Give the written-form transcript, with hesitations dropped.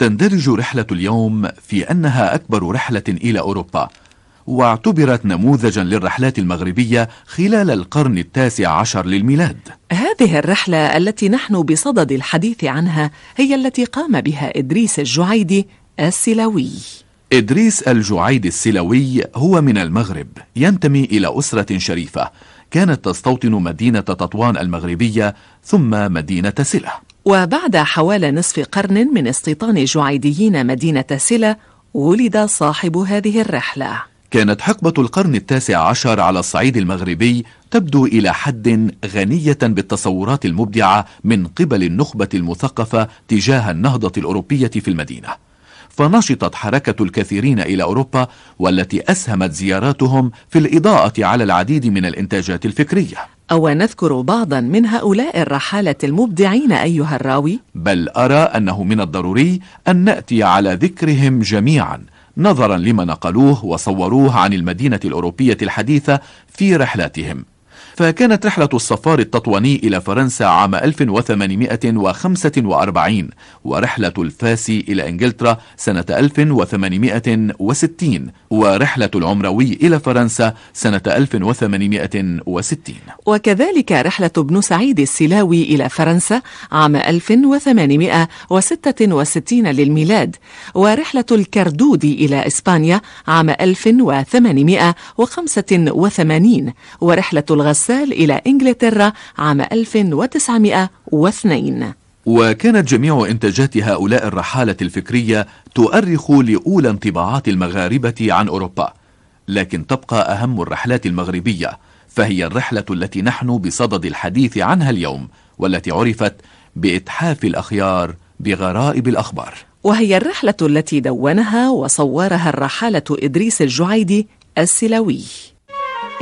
تندرج رحلة اليوم في أنها أكبر رحلة إلى أوروبا، واعتبرت نموذجا للرحلات المغربية خلال القرن 19 للميلاد. هذه الرحلة التي نحن بصدد الحديث عنها هي التي قام بها إدريس الجعيدي السلوي. إدريس الجعيدي السلوي هو من المغرب، ينتمي إلى أسرة شريفة كانت تستوطن مدينة تطوان المغربية ثم مدينة سلة. وبعد حوالي نصف قرن من استيطان جعيديين مدينة سلة ولد صاحب هذه الرحلة. كانت حقبة القرن 19 على الصعيد المغربي تبدو إلى حد غنية بالتصورات المبدعة من قبل النخبة المثقفة تجاه النهضة الأوروبية في المدينة، فنشطت حركة الكثيرين إلى أوروبا، والتي أسهمت زياراتهم في الإضاءة على العديد من الإنتاجات الفكرية. أو نذكر بعضا من هؤلاء الرحالة المبدعين أيها الراوي؟ بل أرى أنه من الضروري أن نأتي على ذكرهم جميعا نظرا لما نقلوه وصوروه عن المدينة الأوروبية الحديثة في رحلاتهم. فكانت رحلة الصفار التطواني إلى فرنسا عام 1845، ورحلة الفاسي إلى إنجلترا سنة 1860، ورحلة العمروي إلى فرنسا سنة 1860، وكذلك رحلة ابن سعيد السلاوي إلى فرنسا عام 1866 للميلاد، ورحلة الكردودي إلى إسبانيا عام 1885، ورحلة الغسال إلى إنجلترا عام 1902. وكانت جميع إنتاجات هؤلاء الرحالة الفكرية تؤرخ لأولى انطباعات المغاربة عن أوروبا، لكن تبقى أهم الرحلات المغربية، فهي الرحلة التي نحن بصدد الحديث عنها اليوم، والتي عرفت بإتحاف الأخيار بغرائب الأخبار، وهي الرحلة التي دونها وصورها الرحالة إدريس الجعيدي السلوي.